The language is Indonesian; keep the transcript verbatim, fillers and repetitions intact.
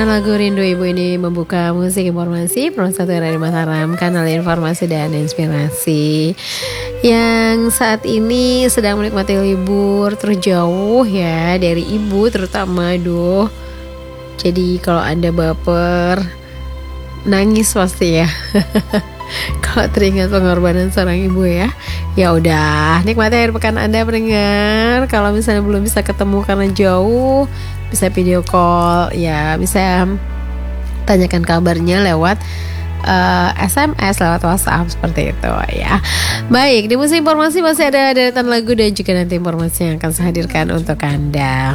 Lagu Rindu Ibu ini membuka musik informasi satu dari Mataram, kanal informasi dan inspirasi yang saat ini sedang menikmati libur terjauh ya dari ibu terutama. Aduh, jadi kalau Anda baper nangis pasti ya. Kalau teringat pengorbanan seorang ibu ya, ya udah nikmati akhir pekan Anda pendengar. Kalau misalnya belum bisa ketemu karena jauh, bisa video call ya, bisa tanyakan kabarnya lewat uh, S M S, lewat WhatsApp seperti itu ya. Baik, di musik informasi masih ada deretan lagu dan juga nanti informasi yang akan saya hadirkan untuk Anda.